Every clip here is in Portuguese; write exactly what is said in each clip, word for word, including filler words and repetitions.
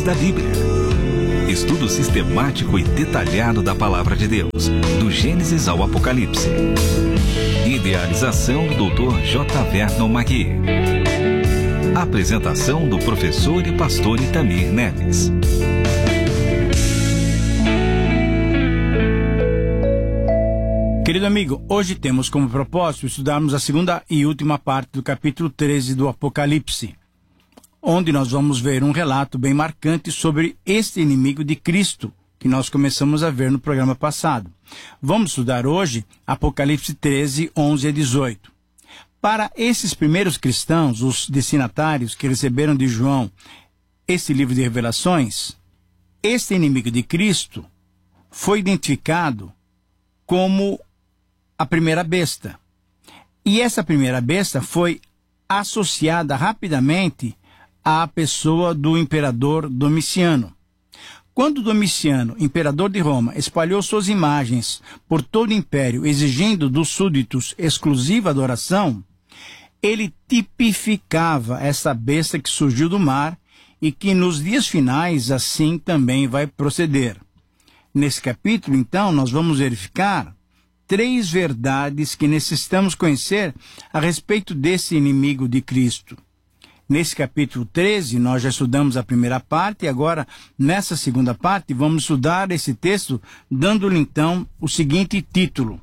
da Bíblia. Estudo sistemático e detalhado da Palavra de Deus, do Gênesis ao Apocalipse. Idealização do doutor J. Vernon Magui. Apresentação do professor e pastor Itamir Neves. Querido amigo, hoje temos como propósito estudarmos a segunda e última parte do capítulo treze do Apocalipse, onde nós vamos ver um relato bem marcante sobre este inimigo de Cristo, que nós começamos a ver no programa passado. Vamos estudar hoje Apocalipse treze, onze a dezoito. Para esses primeiros cristãos, os destinatários que receberam de João este livro de revelações, este inimigo de Cristo foi identificado como a primeira besta. E essa primeira besta foi associada rapidamente à pessoa do imperador Domiciano. Quando Domiciano, imperador de Roma, espalhou suas imagens por todo o império, exigindo dos súditos exclusiva adoração, ele tipificava essa besta que surgiu do mar e que nos dias finais assim também vai proceder. Nesse capítulo, então, nós vamos verificar três verdades que necessitamos conhecer a respeito desse inimigo de Cristo. Nesse capítulo treze, nós já estudamos a primeira parte e agora, nessa segunda parte, vamos estudar esse texto, dando-lhe então o seguinte título: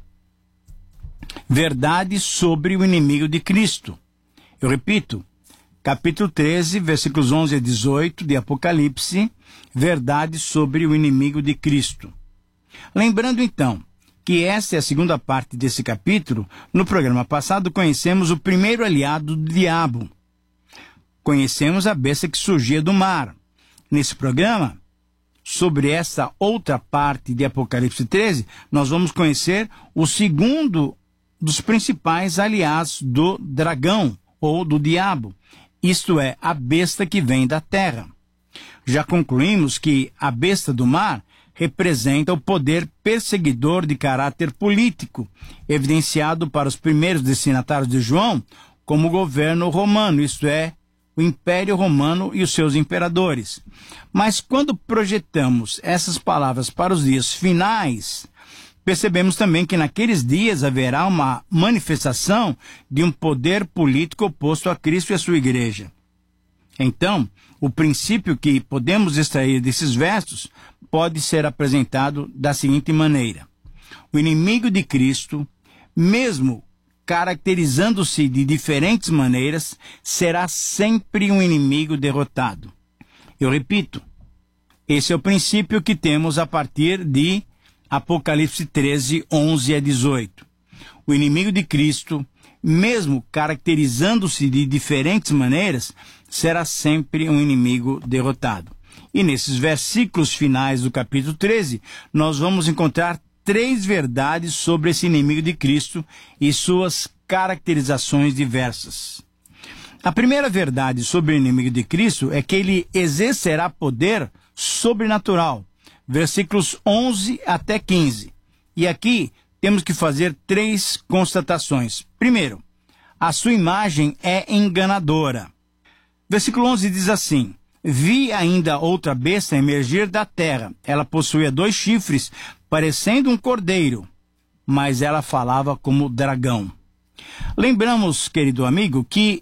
Verdades sobre o inimigo de Cristo. Eu repito, capítulo treze, versículos onze a dezoito de Apocalipse, verdades sobre o inimigo de Cristo. Lembrando então que essa é a segunda parte desse capítulo, no programa passado conhecemos o primeiro aliado do diabo. Conhecemos a besta que surgia do mar. Nesse programa, sobre essa outra parte de Apocalipse treze, nós vamos conhecer o segundo dos principais aliados do dragão, ou do diabo, isto é, a besta que vem da terra. Já concluímos que a besta do mar representa o poder perseguidor de caráter político, evidenciado para os primeiros destinatários de João como o governo romano, isto é, o Império Romano e os seus imperadores. Mas quando projetamos essas palavras para os dias finais, percebemos também que naqueles dias haverá uma manifestação de um poder político oposto a Cristo e a sua igreja. Então, o princípio que podemos extrair desses versos pode ser apresentado da seguinte maneira: o inimigo de Cristo, mesmo caracterizando-se de diferentes maneiras, será sempre um inimigo derrotado. Eu repito, esse é o princípio que temos a partir de Apocalipse treze, onze a dezoito. O inimigo de Cristo, mesmo caracterizando-se de diferentes maneiras, será sempre um inimigo derrotado. E nesses versículos finais do capítulo treze, nós vamos encontrar três verdades sobre esse inimigo de Cristo e suas caracterizações diversas. A primeira verdade sobre o inimigo de Cristo é que ele exercerá poder sobrenatural. Versículos onze até quinze. E aqui temos que fazer três constatações. Primeiro, a sua imagem é enganadora. Versículo onze diz assim: Vi ainda outra besta emergir da terra. Ela possuía dois chifres, parecendo um cordeiro, mas ela falava como dragão. Lembramos, querido amigo, que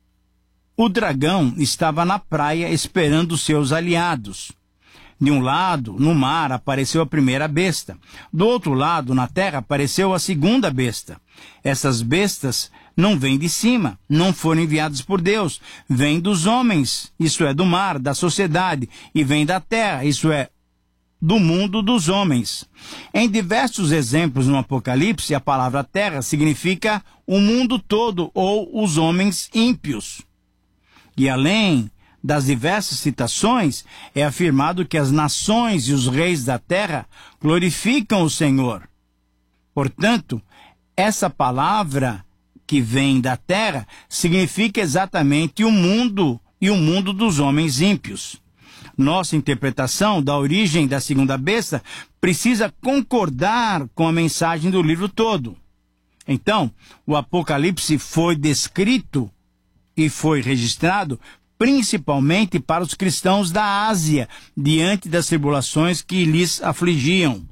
o dragão estava na praia esperando seus aliados. De um lado, no mar, apareceu a primeira besta. Do outro lado, na terra, apareceu a segunda besta. Essas bestas não vêm de cima, não foram enviadas por Deus. Vêm dos homens, isso é, do mar, da sociedade, e vêm da terra, isso é, do mundo dos homens. Em diversos exemplos no Apocalipse, a palavra terra significa o mundo todo ou os homens ímpios. E além das diversas citações, é afirmado que as nações e os reis da terra glorificam o Senhor. Portanto, essa palavra que vem da terra significa exatamente o mundo e o mundo dos homens ímpios. Nossa interpretação da origem da segunda besta precisa concordar com a mensagem do livro todo. Então, o Apocalipse foi descrito e foi registrado principalmente para os cristãos da Ásia, diante das tribulações que lhes afligiam.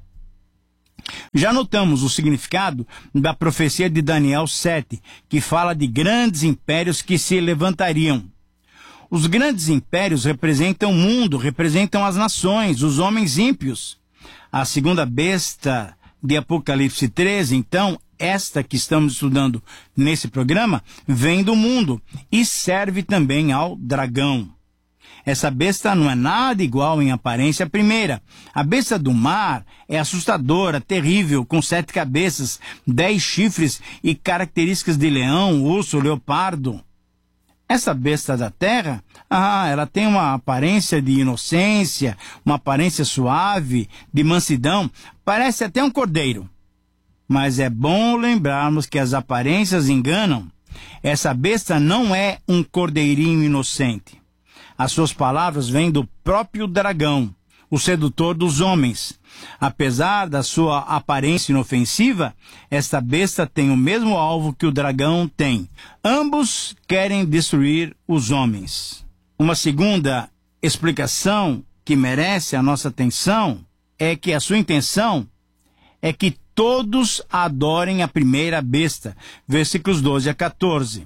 Já notamos o significado da profecia de Daniel sete, que fala de grandes impérios que se levantariam. Os grandes impérios representam o mundo, representam as nações, os homens ímpios. A segunda besta de Apocalipse treze, então, esta que estamos estudando nesse programa, vem do mundo e serve também ao dragão. Essa besta não é nada igual em aparência à primeira. A besta do mar é assustadora, terrível, com sete cabeças, dez chifres e características de leão, urso, leopardo. Essa besta da terra, ah, ela tem uma aparência de inocência, uma aparência suave, de mansidão, parece até um cordeiro. Mas é bom lembrarmos que as aparências enganam. Essa besta não é um cordeirinho inocente. As suas palavras vêm do próprio dragão, o sedutor dos homens. Apesar da sua aparência inofensiva, esta besta tem o mesmo alvo que o dragão tem. Ambos querem destruir os homens. Uma segunda explicação que merece a nossa atenção é que a sua intenção é que todos adorem a primeira besta. Versículos doze a quatorze.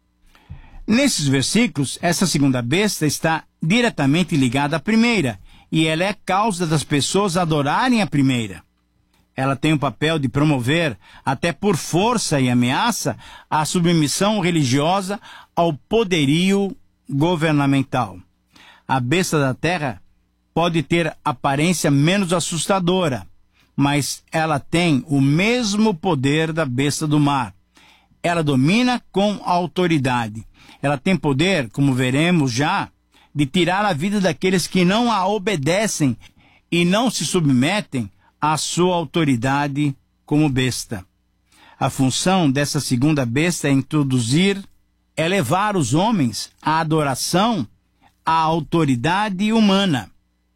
Nesses versículos, essa segunda besta está diretamente ligada à primeira, e ela é a causa das pessoas adorarem a primeira. Ela tem o papel de promover, até por força e ameaça, a submissão religiosa ao poderio governamental. A besta da terra pode ter aparência menos assustadora, mas ela tem o mesmo poder da besta do mar. Ela domina com autoridade. Ela tem poder, como veremos já, de tirar a vida daqueles que não a obedecem e não se submetem à sua autoridade como besta. A função dessa segunda besta é introduzir, é levar os homens à adoração à autoridade humana.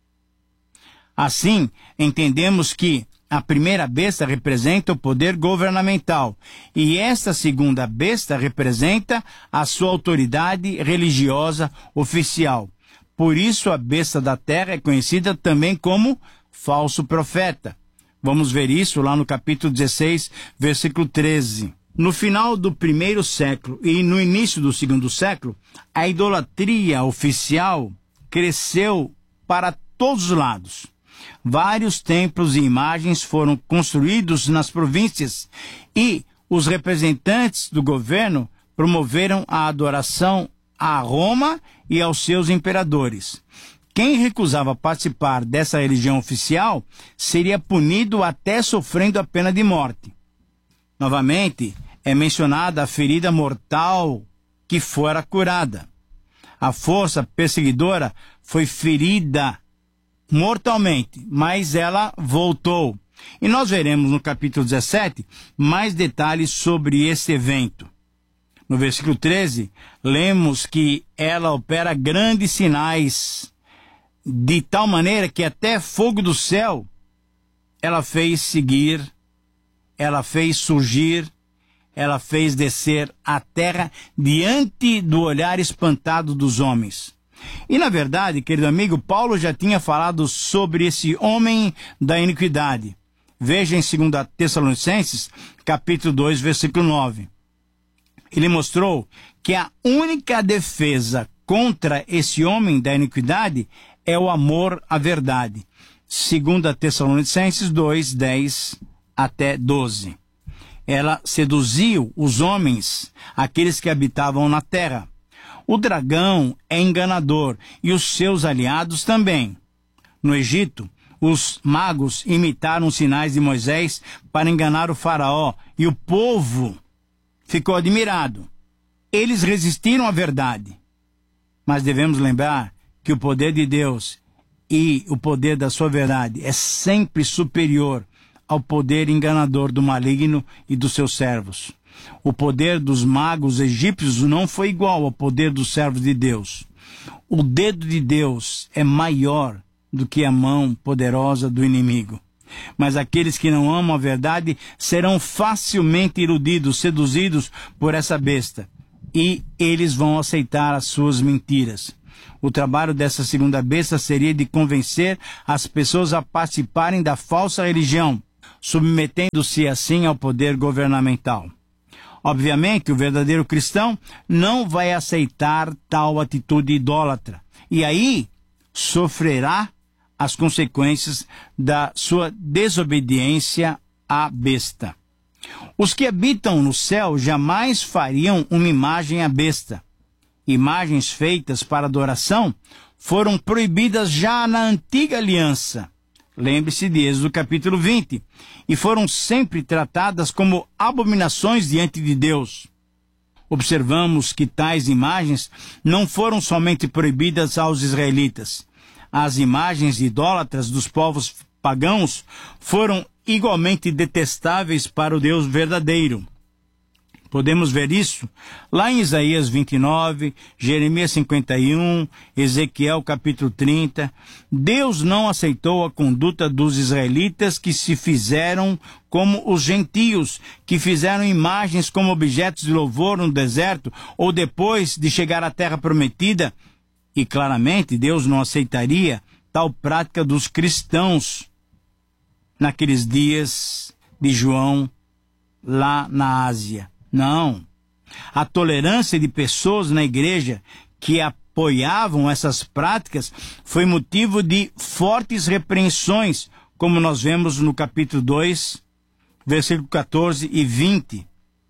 Assim, entendemos que a primeira besta representa o poder governamental e esta segunda besta representa a sua autoridade religiosa oficial. Por isso a besta da terra é conhecida também como falso profeta. Vamos ver isso lá no capítulo dezesseis, versículo treze. No final do primeiro século e no início do segundo século, a idolatria oficial cresceu para todos os lados. Vários templos e imagens foram construídos nas províncias e os representantes do governo promoveram a adoração a Roma e aos seus imperadores. Quem recusava participar dessa religião oficial seria punido até sofrendo a pena de morte. Novamente, é mencionada a ferida mortal que fora curada. A força perseguidora foi ferida mortalmente, mas ela voltou. E nós veremos no capítulo dezessete mais detalhes sobre esse evento. No versículo treze, lemos que ela opera grandes sinais, de tal maneira que até fogo do céu ela fez seguir, ela fez surgir, ela fez descer à terra diante do olhar espantado dos homens. E na verdade, querido amigo, Paulo já tinha falado sobre esse homem da iniquidade. Veja em segunda Tessalonicenses, capítulo dois, versículo nove. Ele mostrou que a única defesa contra esse homem da iniquidade é o amor à verdade. segunda Tessalonicenses dois, dez até doze. Ela seduziu os homens, aqueles que habitavam na terra. O dragão é enganador e os seus aliados também. No Egito, os magos imitaram os sinais de Moisés para enganar o faraó e o povo ficou admirado. Eles resistiram à verdade. Mas devemos lembrar que o poder de Deus e o poder da sua verdade é sempre superior ao poder enganador do maligno e dos seus servos. O poder dos magos egípcios não foi igual ao poder dos servos de Deus. O dedo de Deus é maior do que a mão poderosa do inimigo. Mas aqueles que não amam a verdade serão facilmente iludidos, seduzidos por essa besta. E eles vão aceitar as suas mentiras. O trabalho dessa segunda besta seria de convencer as pessoas a participarem da falsa religião, submetendo-se assim ao poder governamental. Obviamente, o verdadeiro cristão não vai aceitar tal atitude idólatra, e aí sofrerá as consequências da sua desobediência à besta. Os que habitam no céu jamais fariam uma imagem à besta. Imagens feitas para adoração foram proibidas já na antiga aliança. Lembre-se de Êxodo capítulo vinte. E foram sempre tratadas como abominações diante de Deus. Observamos que tais imagens não foram somente proibidas aos israelitas. As imagens idólatras dos povos pagãos foram igualmente detestáveis para o Deus verdadeiro. Podemos ver isso lá em Isaías vinte e nove, Jeremias cinquenta e um, Ezequiel capítulo trinta. Deus não aceitou a conduta dos israelitas que se fizeram como os gentios, que fizeram imagens como objetos de louvor no deserto ou depois de chegar à terra prometida. E claramente Deus não aceitaria tal prática dos cristãos naqueles dias de João lá na Ásia. Não. A tolerância de pessoas na igreja que apoiavam essas práticas foi motivo de fortes repreensões, como nós vemos no capítulo dois, versículo quatorze e vinte,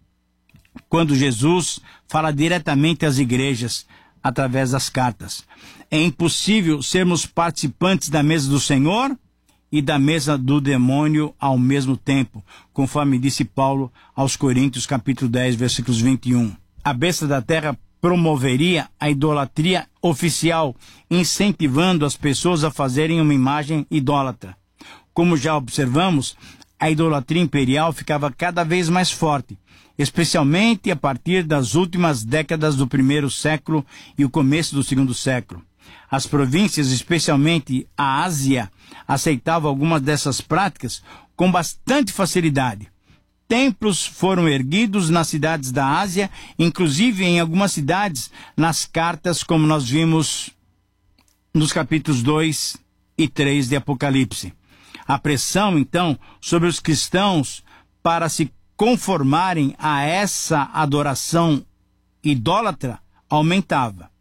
quando Jesus fala diretamente às igrejas através das cartas. É impossível sermos participantes da mesa do Senhor e da mesa do demônio ao mesmo tempo, conforme disse Paulo aos Coríntios, capítulo dez, versículos vinte e um. A besta da terra promoveria a idolatria oficial, incentivando as pessoas a fazerem uma imagem idólatra. Como já observamos, a idolatria imperial ficava cada vez mais forte, especialmente a partir das últimas décadas do primeiro século e o começo do segundo século. As províncias, especialmente a Ásia, aceitavam algumas dessas práticas com bastante facilidade. Templos foram erguidos nas cidades da Ásia, inclusive em algumas cidades, nas cartas, como nós vimos nos capítulos dois e três de Apocalipse. A pressão, então, sobre os cristãos para se conformarem a essa adoração idólatra aumentava.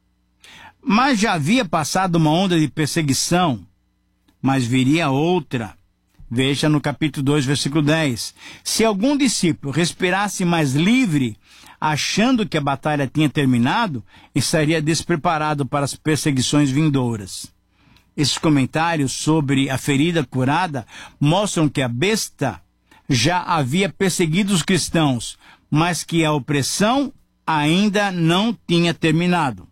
Mas já havia passado uma onda de perseguição, mas viria outra. Veja no capítulo dois, versículo dez. Se algum discípulo respirasse mais livre, achando que a batalha tinha terminado, estaria despreparado para as perseguições vindouras. Esses comentários sobre a ferida curada mostram que a besta já havia perseguido os cristãos, mas que a opressão ainda não tinha terminado.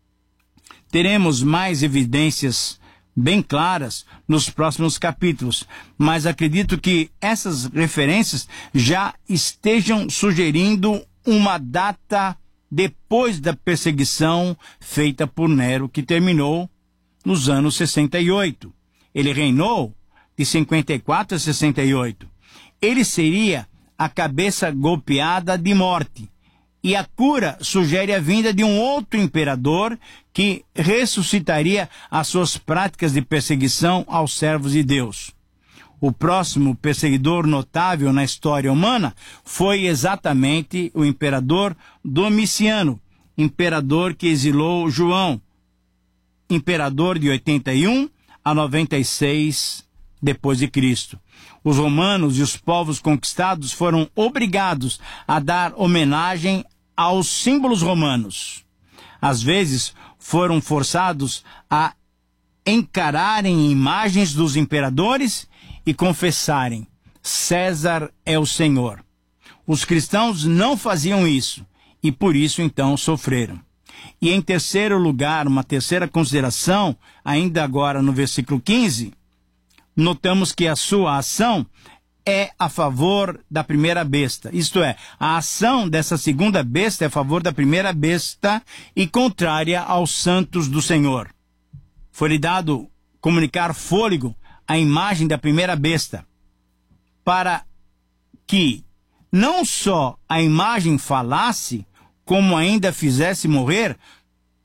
Teremos mais evidências bem claras nos próximos capítulos, mas acredito que essas referências já estejam sugerindo uma data depois da perseguição feita por Nero, que terminou nos anos sessenta e oito. Ele reinou de cinquenta e quatro a sessenta e oito. Ele seria a cabeça golpeada de morte. E a cura sugere a vinda de um outro imperador que ressuscitaria as suas práticas de perseguição aos servos de Deus. O próximo perseguidor notável na história humana foi exatamente o imperador Domiciano, imperador que exilou João, imperador de oitenta e um a noventa e seis depois de Cristo. Os romanos e os povos conquistados foram obrigados a dar homenagem aos símbolos romanos. Às vezes, foram forçados a encararem imagens dos imperadores e confessarem: César é o Senhor. Os cristãos não faziam isso e por isso então sofreram. E em terceiro lugar, uma terceira consideração, ainda agora no versículo quinze, notamos que a sua ação é a favor da primeira besta. Isto é, a ação dessa segunda besta é a favor da primeira besta e contrária aos santos do Senhor. Foi-lhe dado comunicar fôlego à imagem da primeira besta, para que não só a imagem falasse, como ainda fizesse morrer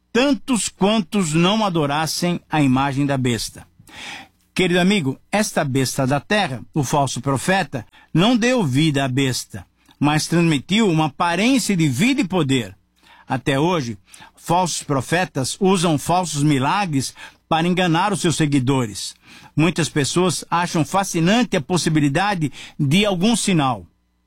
tantos quantos não adorassem a imagem da besta. Querido amigo, esta besta da terra, o falso profeta, não deu vida à besta, mas transmitiu uma aparência de vida e poder. Até hoje, falsos profetas usam falsos milagres para enganar os seus seguidores. Muitas pessoas acham fascinante a possibilidade de algum sinal.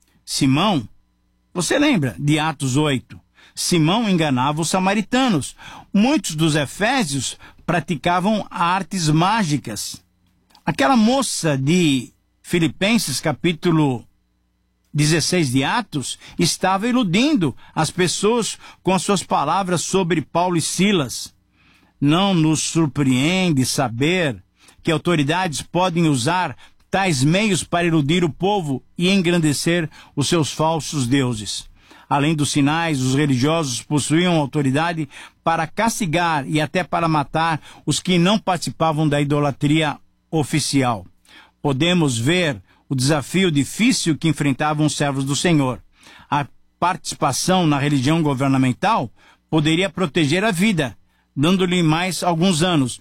Simão, você lembra de Atos oito? Simão enganava os samaritanos. Muitos dos efésios praticavam artes mágicas. Aquela moça de Filipenses, capítulo dezesseis de Atos, estava iludindo as pessoas com as suas palavras sobre Paulo e Silas. Não nos surpreende saber que autoridades podem usar tais meios para iludir o povo e engrandecer os seus falsos deuses. Além dos sinais, os religiosos possuíam autoridade para castigar e até para matar os que não participavam da idolatria oficial. Podemos ver o desafio difícil que enfrentavam os servos do Senhor. A participação na religião governamental poderia proteger a vida, dando-lhe mais alguns anos,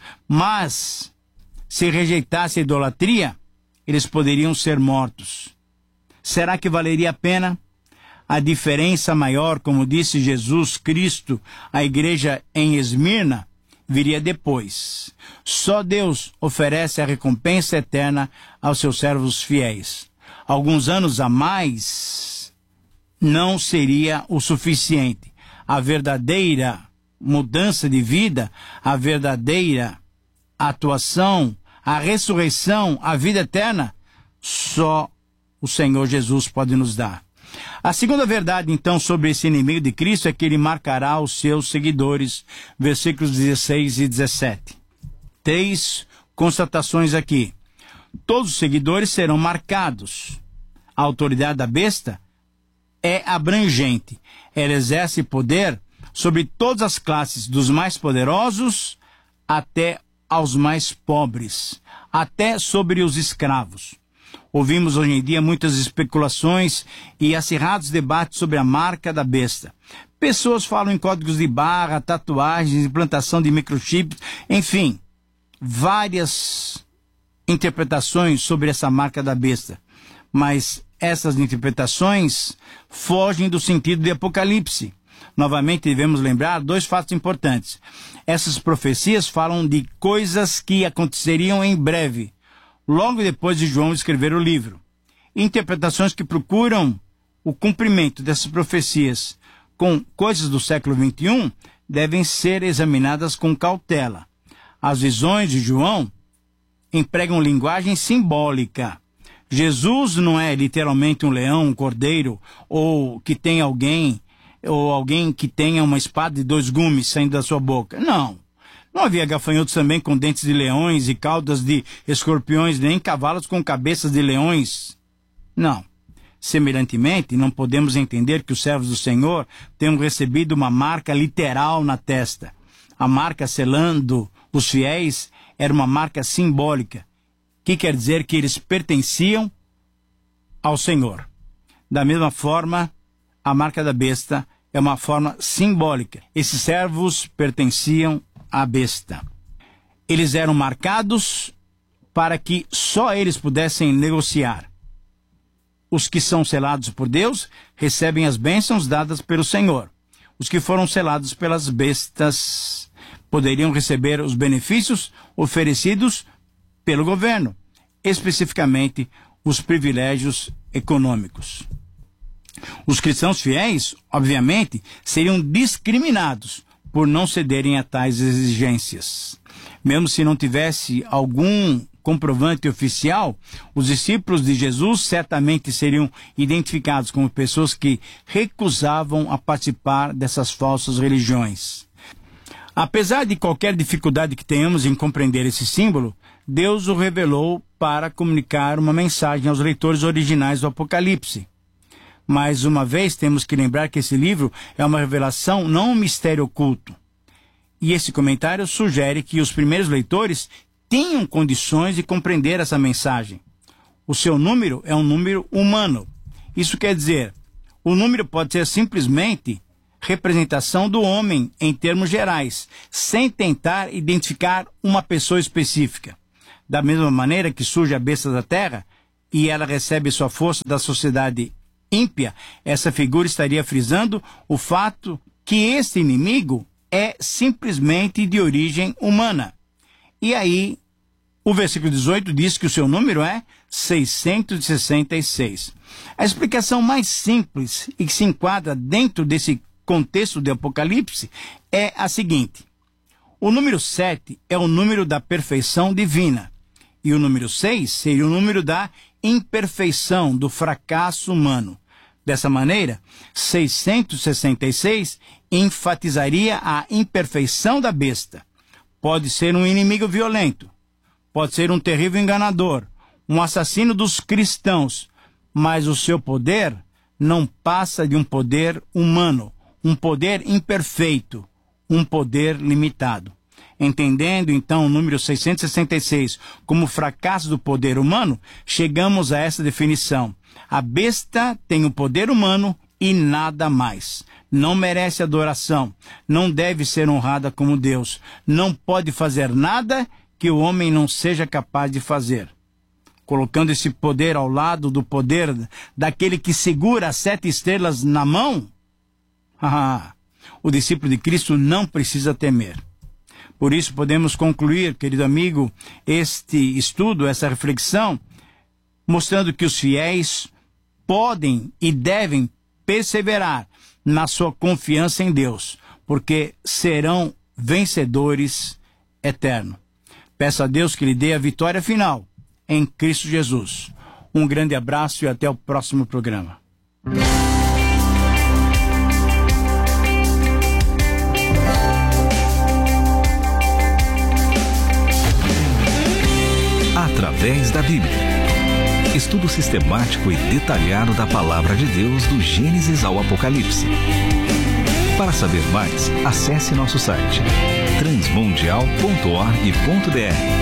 mas se rejeitasse a idolatria, eles poderiam ser mortos. Será que valeria a pena? A diferença maior, como disse Jesus Cristo à igreja em Esmirna, viria depois. Só Deus oferece a recompensa eterna aos seus servos fiéis. Alguns anos a mais não seria o suficiente. A verdadeira mudança de vida, a verdadeira atuação, a ressurreição, a vida eterna, só o Senhor Jesus pode nos dar. A segunda verdade, então, sobre esse inimigo de Cristo é que ele marcará os seus seguidores, versículos dezesseis e dezessete. Três constatações aqui. Todos os seguidores serão marcados. A autoridade da besta é abrangente. Ela exerce poder sobre todas as classes, dos mais poderosos até aos mais pobres, até sobre os escravos. Ouvimos hoje em dia muitas especulações e acirrados debates sobre a marca da besta. Pessoas falam em códigos de barra, tatuagens, implantação de microchips, enfim, várias interpretações sobre essa marca da besta. Mas essas interpretações fogem do sentido de Apocalipse. Novamente devemos lembrar dois fatos importantes. Essas profecias falam de coisas que aconteceriam em breve, logo depois de João escrever o livro. Interpretações que procuram o cumprimento dessas profecias com coisas do século vinte e um devem ser examinadas com cautela. As visões de João empregam linguagem simbólica. Jesus não é literalmente um leão, um cordeiro, ou que tem alguém, ou alguém que tenha uma espada de dois gumes saindo da sua boca. Não. Não havia gafanhotos também com dentes de leões e caudas de escorpiões, nem cavalos com cabeças de leões. Não. Semelhantemente, não podemos entender que os servos do Senhor tenham recebido uma marca literal na testa. A marca selando os fiéis era uma marca simbólica, que quer dizer que eles pertenciam ao Senhor. Da mesma forma, a marca da besta é uma forma simbólica. Esses servos pertenciam à besta. Eles eram marcados para que só eles pudessem negociar. Os que são selados por Deus recebem as bênçãos dadas pelo Senhor. Os que foram selados pelas bestas poderiam receber os benefícios oferecidos pelo governo, especificamente os privilégios econômicos. Os cristãos fiéis, obviamente, seriam discriminados por não cederem a tais exigências. Mesmo se não tivesse algum comprovante oficial, os discípulos de Jesus certamente seriam identificados como pessoas que recusavam a participar dessas falsas religiões. Apesar de qualquer dificuldade que tenhamos em compreender esse símbolo, Deus o revelou para comunicar uma mensagem aos leitores originais do Apocalipse. Mais uma vez, temos que lembrar que esse livro é uma revelação, não um mistério oculto. E esse comentário sugere que os primeiros leitores tenham condições de compreender essa mensagem. O seu número é um número humano. Isso quer dizer, o número pode ser simplesmente representação do homem em termos gerais, sem tentar identificar uma pessoa específica. Da mesma maneira que surge a besta da terra e ela recebe sua força da sociedade ímpia, essa figura estaria frisando o fato que este inimigo é simplesmente de origem humana. E aí, o versículo dezoito diz que o seu número é seiscentos e sessenta e seis. A explicação mais simples e que se enquadra dentro desse contexto de Apocalipse é a seguinte: o número sete é o número da perfeição divina, e o número seis seria o número da imperfeição, do fracasso humano. Dessa maneira, seiscentos e sessenta e seis enfatizaria a imperfeição da besta. Pode ser um inimigo violento, pode ser um terrível enganador, um assassino dos cristãos, mas o seu poder não passa de um poder humano, um poder imperfeito, um poder limitado. Entendendo, então, o número seiscentos e sessenta e seis como fracasso do poder humano, chegamos a essa definição. A besta tem o poder humano e nada mais. Não merece adoração, não deve ser honrada como Deus, não pode fazer nada que o homem não seja capaz de fazer. Colocando esse poder ao lado do poder daquele que segura as sete estrelas na mão, ah, o discípulo de Cristo não precisa temer. Por isso podemos concluir, querido amigo, este estudo, essa reflexão, mostrando que os fiéis podem e devem perseverar na sua confiança em Deus, porque serão vencedores eternos. Peço a Deus que lhe dê a vitória final em Cristo Jesus. Um grande abraço e até o próximo programa. Através da Bíblia. Estudo sistemático e detalhado da Palavra de Deus do Gênesis ao Apocalipse. Para saber mais, acesse nosso site transmundial ponto org ponto br.